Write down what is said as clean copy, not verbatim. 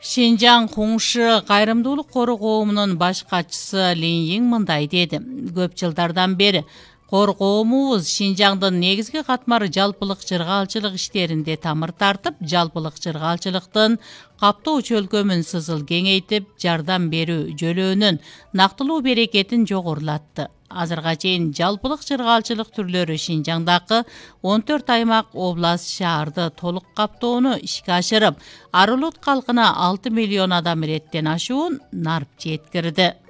Шинжаң Хуңшы кайрымдуулук кору коомунун баш катчысы Лин Йин мындай деди. Көп жылдардан бери кор коомубуз Шинжаңдын негизги катмары жалпылык жыргаалчылык иштеринде тамыр тартып, жалпылык жыргаалчылыктын каптоо чөлкөмүн сызыл кеңейтип, жардам берүү жөлөөнүн нактылуу берекетин жогорулатты. Азырга чейин жалпылык жыргаалчылык түрлөрү Шинжаңдагы 14 аймак, област, шаарды толук каптоону ишке ашырып, Арулут калкына 6 миллион адам иреттен ашуун нарп жеткирди.